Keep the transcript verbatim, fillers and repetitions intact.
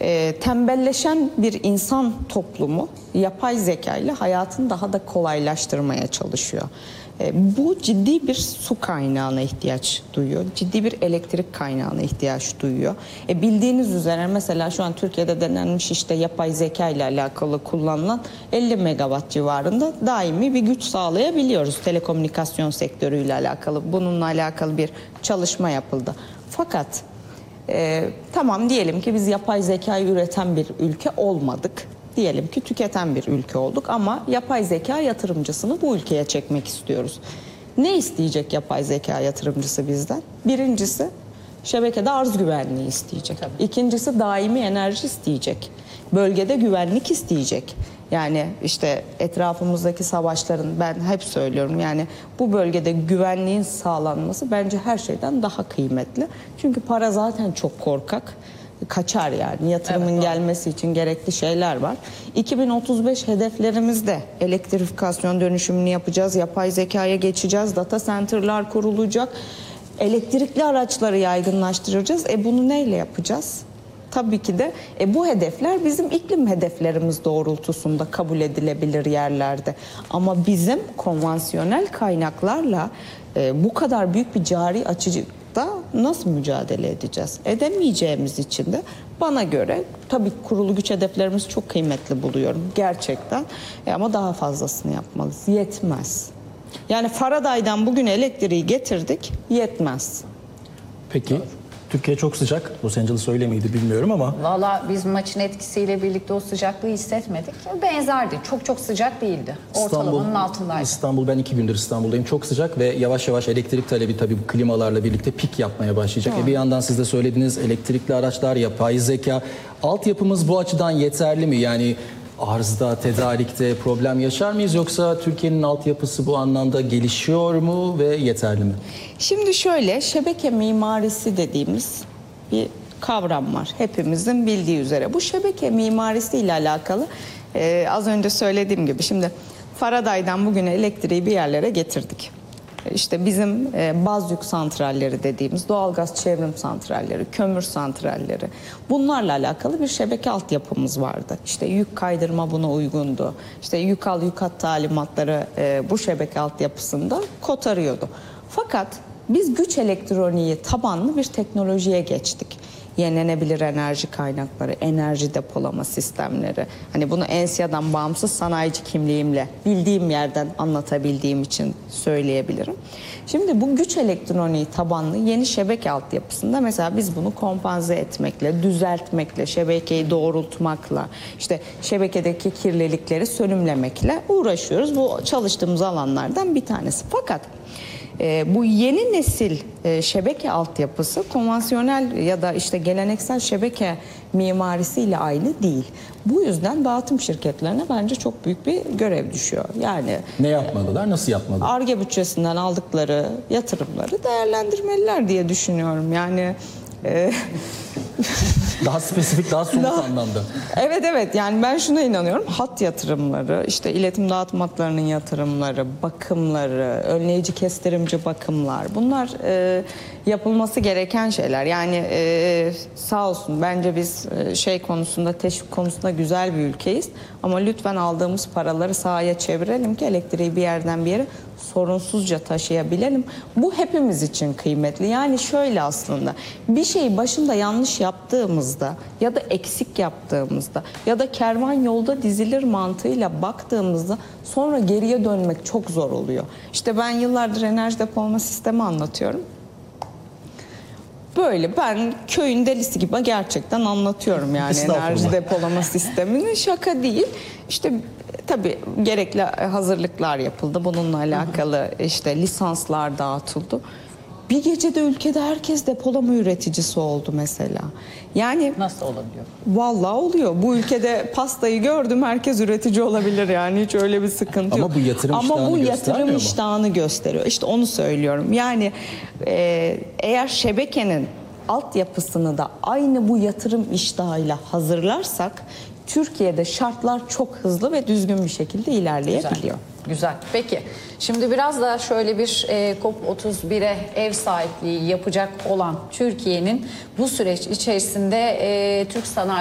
e, tembelleşen bir insan toplumu yapay zeka ile hayatını daha da kolaylaştırmaya çalışıyor. E, bu ciddi bir su kaynağına ihtiyaç duyuyor. Ciddi bir elektrik kaynağına ihtiyaç duyuyor. E, bildiğiniz üzere mesela şu an Türkiye'de denenmiş işte yapay zeka ile alakalı kullanılan elli megawatt civarında daimi bir güç sağlayabiliyoruz. Telekomünikasyon sektörüyle alakalı. Bununla alakalı bir çalışma yapıldı. Fakat e, tamam diyelim ki biz yapay zekayı üreten bir ülke olmadık. Diyelim ki tüketen bir ülke olduk ama yapay zeka yatırımcısını bu ülkeye çekmek istiyoruz. Ne isteyecek yapay zeka yatırımcısı bizden? Birincisi şebekede arz güvenliği isteyecek. Tabii. İkincisi daimi enerji isteyecek. Bölgede güvenlik isteyecek. Yani işte etrafımızdaki savaşların, ben hep söylüyorum, yani bu bölgede güvenliğin sağlanması bence her şeyden daha kıymetli. Çünkü para zaten çok korkak. Kaçar yani. Yatırımın evet, gelmesi için gerekli şeyler var. iki bin otuz beş hedeflerimizde elektrifikasyon dönüşümünü yapacağız. Yapay zekaya geçeceğiz. Data center'lar kurulacak. Elektrikli araçları yaygınlaştıracağız. E bunu neyle yapacağız? Tabii ki de e bu hedefler bizim iklim hedeflerimiz doğrultusunda kabul edilebilir yerlerde. Ama bizim konvansiyonel kaynaklarla e, bu kadar büyük bir cari açıcı da nasıl mücadele edeceğiz? Edemeyeceğimiz için de bana göre tabii kurulu güç hedeflerimizi çok kıymetli buluyorum gerçekten. E ama daha fazlasını yapmalıyız. Yetmez. Yani Faraday'dan bugün elektriği getirdik, yetmez. Peki. Türkiye çok sıcak. Los Angeles öyle miydi bilmiyorum ama. Valla biz maçın etkisiyle birlikte o sıcaklığı hissetmedik. Benzerdi. Çok çok sıcak değildi. Ortalamanın altındaydı. İstanbul, ben iki gündür İstanbul'dayım. Çok sıcak ve yavaş yavaş elektrik talebi tabii bu klimalarla birlikte pik yapmaya başlayacak. E bir yandan siz de söylediğiniz elektrikli araçlar, yapay zeka. Altyapımız bu açıdan yeterli mi? Yani arzda, tedarikte problem yaşar mıyız? Yoksa Türkiye'nin altyapısı bu anlamda gelişiyor mu ve yeterli mi? Şimdi şöyle, şebeke mimarisi dediğimiz bir kavram var. Hepimizin bildiği üzere. Bu şebeke mimarisi ile alakalı e, az önce söylediğim gibi şimdi Faraday'dan bugün elektriği bir yerlere getirdik. İşte bizim e, baz yük santralleri dediğimiz doğalgaz çevrim santralleri, kömür santralleri, bunlarla alakalı bir şebeke altyapımız vardı. İşte yük kaydırma buna uygundu. İşte yük al yük at talimatları e, bu şebeke altyapısında kotarıyordu. Fakat biz güç elektroniği tabanlı bir teknolojiye geçtik. Yenilenebilir enerji kaynakları, enerji depolama sistemleri. Hani bunu ENSİA'dan bağımsız sanayici kimliğimle bildiğim yerden anlatabildiğim için söyleyebilirim. Şimdi bu güç elektroniği tabanlı yeni şebeke altyapısında mesela biz bunu kompanze etmekle, düzeltmekle, şebekeyi doğrultmakla, işte şebekedeki kirlilikleri sönümlemekle uğraşıyoruz. Bu çalıştığımız alanlardan bir tanesi. Fakat E, bu yeni nesil e, şebeke altyapısı konvansiyonel ya da işte geleneksel şebeke mimarisiyle aynı değil. Bu yüzden dağıtım şirketlerine bence çok büyük bir görev düşüyor. Yani ne yapmalılar, nasıl yapmalılar? Ar-Ge bütçesinden aldıkları yatırımları değerlendirmeliler diye düşünüyorum. Yani e, daha spesifik, daha somut daha, anlamda. Evet evet, yani ben şuna inanıyorum. Hat yatırımları, işte iletim dağıtım hatlarının yatırımları, bakımları, önleyici kestirimci bakımlar, bunlar e, yapılması gereken şeyler. Yani e, sağ olsun bence biz e, şey konusunda, teşvik konusunda güzel bir ülkeyiz. Ama lütfen aldığımız paraları sahaya çevirelim ki elektriği bir yerden bir yere sorunsuzca taşıyabilelim. Bu hepimiz için kıymetli. Yani şöyle, aslında bir şeyi başında yanlış yaptığımızda ya da eksik yaptığımızda ya da kervan yolda dizilir mantığıyla baktığımızda sonra geriye dönmek çok zor oluyor. İşte ben yıllardır enerji depolama sistemi anlatıyorum. Böyle ben köyün delisi gibi gerçekten anlatıyorum yani enerji depolama sistemini, şaka değil. İşte tabii gerekli hazırlıklar yapıldı. Bununla alakalı işte lisanslar dağıtıldı. Bir gecede ülkede herkes depolama üreticisi oldu mesela. Yani nasıl olabiliyor? Vallahi oluyor. Bu ülkede pastayı gördüm, herkes üretici olabilir yani, hiç öyle bir sıkıntı Ama yok. bu yatırım Ama bu yatırım mu? iştahını gösteriyor. İşte onu söylüyorum. Yani e, eğer şebekenin altyapısını da aynı bu yatırım iştahıyla hazırlarsak Türkiye'de şartlar çok hızlı ve düzgün bir şekilde ilerleyebiliyor. Güzel. Güzel. Peki. Şimdi biraz da şöyle bir e, COP otuz bire ev sahipliği yapacak olan Türkiye'nin bu süreç içerisinde e, Türk sanayi